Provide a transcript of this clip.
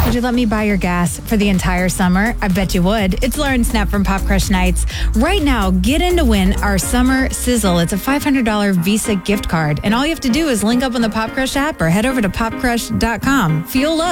Would you let me buy your gas for the entire summer? I bet you would. It's Lauren Snap from Pop Crush Nights. Right now, get in to win our Summer Sizzle. It's a $500 Visa gift card. And all you have to do is link up on the Pop Crush app or head over to popcrush.com. Fuel up.